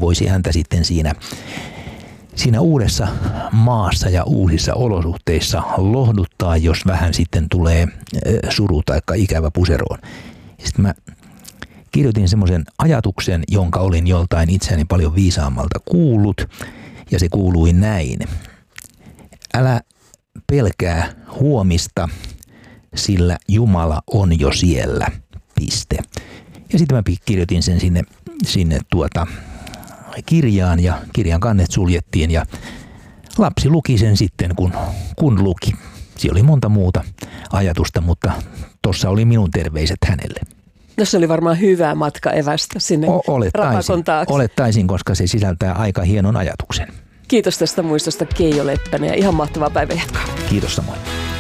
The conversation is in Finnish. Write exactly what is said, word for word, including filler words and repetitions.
voisi häntä sitten siinä, siinä uudessa maassa ja uusissa olosuhteissa lohduttaa, jos vähän sitten tulee suru tai ikävä puseroon. Sitten mä kirjoitin semmoisen ajatuksen, jonka olin joltain itseäni paljon viisaammalta kuullut, ja se kuului näin. Älä pelkää huomista, sillä Jumala on jo siellä. Piste. Ja sitten mä kirjoitin sen sinne, sinne tuota kirjaan, ja kirjan kannet suljettiin, ja lapsi luki sen sitten, kun, kun luki. Siellä oli monta muuta ajatusta, mutta tossa oli minun terveiset hänelle. No se oli varmaan hyvä matka evästä sinne rapakon taakse. Olettaisin, koska se sisältää aika hienon ajatuksen. Kiitos tästä muistosta, Keijo Leppänen, ja ihan mahtavaa päivänjatkoa. Kiitos samoin.